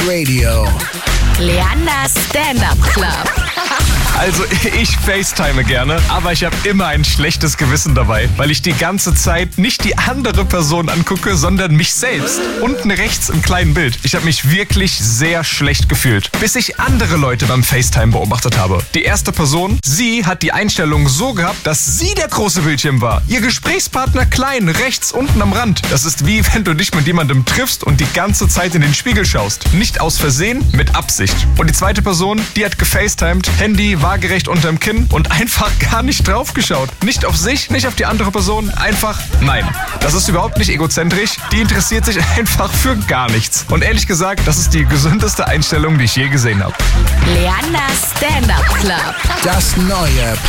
Radio. Leanders Stand-Up Club. Also ich FaceTime gerne, aber ich habe immer ein schlechtes Gewissen dabei, weil ich die ganze Zeit nicht die andere Person angucke, sondern mich selbst. Unten rechts im kleinen Bild. Ich habe mich wirklich sehr schlecht gefühlt, bis ich andere Leute beim FaceTime beobachtet habe. Die erste Person, sie hat die Einstellung so gehabt, dass sie der große Bildschirm war. Ihr Gesprächspartner klein, rechts unten am Rand. Das ist wie wenn du dich mit jemandem triffst und die ganze Zeit in den Spiegel schaust. Nicht aus Versehen, mit Absicht. Und die zweite Person, die hat gefacetimed, Handy waagerecht unterm Kinn und einfach gar nicht drauf geschaut. Nicht auf sich, nicht auf die andere Person, einfach nein. Das ist überhaupt nicht egozentrisch, die interessiert sich einfach für gar nichts. Und ehrlich gesagt, das ist die gesündeste Einstellung, die ich je gesehen habe. Leanders Stand-Up Club. Das neue